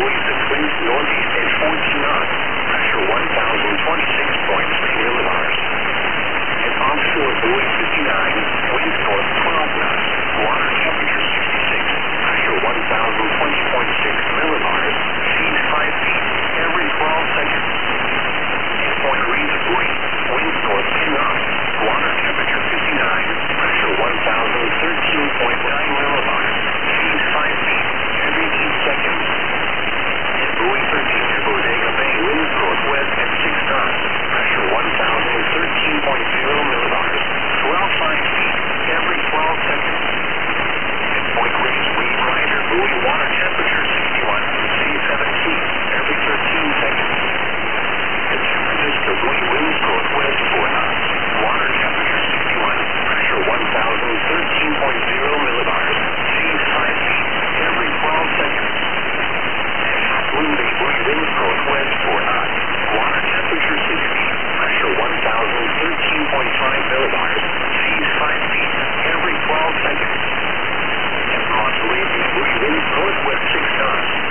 buoys at winds northeast at 14 knots. Pressure 1,026.3 millibars. At offshore buoy 59, winds north 12 knots. Water temperature 66. Pressure 1,020.6 millibars. Seas 5 feet every 12 seconds. At Point Reed buoy, winds north 10 knots. Water temperature 59. Pressure 1,013.9 millibars. Seas 5 feet every 8 seconds. At buoy 13 near Bodega Bay, winds northwest at 6 knots. Pressure 1,013.0 millibars. Swell 5 feet every 12 seconds. At Point Reyes Wave Rider buoy, water temperature 61. Seas 7 feet every 13 seconds. At San Francisco buoy, winds northwest 4 knots. Water temperature 61. Pressure 1,013.0 millibars. Seas 5 feet every 12 seconds. At Half Moon Bay buoy, winds northwest 4 knots. Water temperature 60. Pressure 1,013.5 millibars. Seas 5 feet every 12 seconds. At Monteleone buoy, winds northwest 6 knots.